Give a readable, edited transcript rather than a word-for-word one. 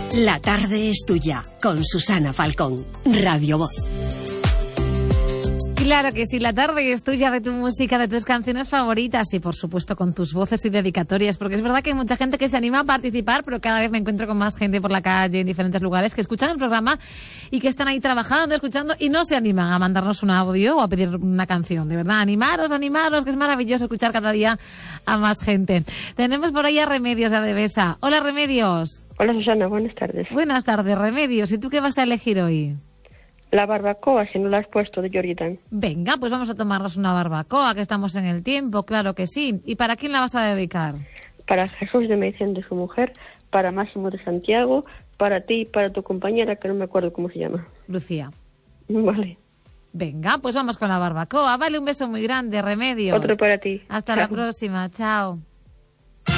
La tarde es tuya, con Susana Falcón, Radio Voz. Claro que sí, la tarde es tuya, de tu música, de tus canciones favoritas y por supuesto con tus voces y dedicatorias, porque es verdad que hay mucha gente que se anima a participar, pero cada vez me encuentro con más gente por la calle en diferentes lugares que escuchan el programa y que están ahí trabajando, escuchando y no se animan a mandarnos un audio o a pedir una canción. De verdad, animaros, que es maravilloso escuchar cada día a más gente. Tenemos por ahí a Remedios de Adevesa. Hola, Remedios. Hola, Susana, buenas tardes. Buenas tardes, Remedios. ¿Y tú qué vas a elegir hoy? La barbacoa, si no la has puesto, de Jordan. Venga, pues vamos a tomarnos una barbacoa, que estamos en el tiempo, claro que sí. ¿Y para quién la vas a dedicar? Para Jesús de Medicina de su mujer, para Máximo de Santiago, para ti y para tu compañera, que no me acuerdo cómo se llama. Lucía. Vale. Venga, pues vamos con la barbacoa. Vale, un beso muy grande, Remedios. Otro para ti. Hasta la próxima, chao.